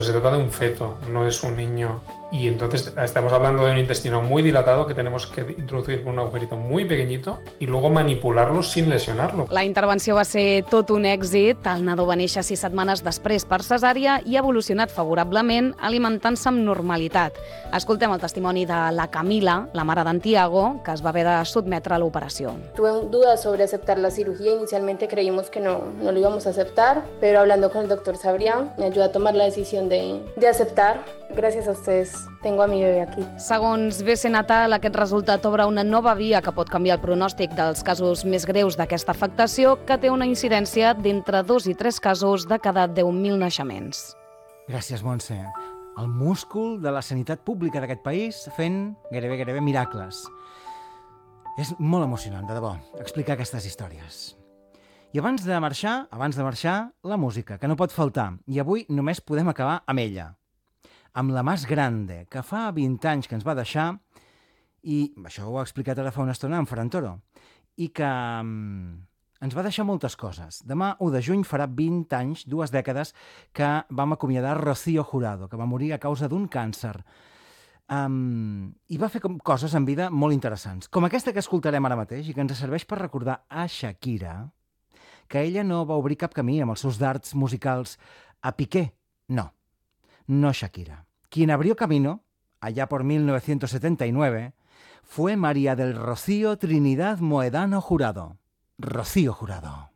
Se trata de un feto, no es un niño. Y entonces estamos hablando de un intestino muy dilatado que tenemos que introducir con un agujerito muy pequeñito y luego manipularlo sin lesionarlo. La intervenció va ser tot un èxit. El nadó va néixer 6 setmanes després per cesària i ha evolucionat favorablement, alimentant-se amb normalitat. Escoltem el testimoni de la Camila, la mare d'en Tiago, que es va haver de sotmetre a l'operació. Tuve dudas sobre aceptar la cirugía. Inicialmente creímos que no lo íbamos a aceptar, pero hablando con el doctor Sabrián me ayudó a tomar la decisión de aceptar. Gràcies a ustedes tengo a mi bebé aquí. Segons BC Natal, aquest resultat obre una nova via que pot canviar el pronòstic dels casos més greus d'aquesta afectació, que té una incidència d'entre 2 i 3 casos de cada 10.000 naixements. Gràcies, Montse. El múscul de la sanitat pública d'aquest país fent gairebé miracles. És molt emocionant, de debò, explicar aquestes històries. I abans de marxar, la música, que no pot faltar. I avui només podem acabar amb ella, amb la Más Grande, que fa 20 anys que ens va deixar, i això ho ha explicat ara fa una estona en Ferran Toro, i que ens va deixar moltes coses. Demà, 1 de juny, farà 20 anys, 2 dècades, que vam acomiadar Rocío Jurado, que va morir a causa d'un càncer. I va fer coses en vida molt interessants, com aquesta que escoltarem ara mateix i que ens serveix per recordar a Shakira que ella no va obrir cap camí amb els seus dards musicals a Piqué. No Shakira. Quien abrió camino, allá por 1979, fue María del Rocío Trinidad Mohedano Jurado. Rocío Jurado.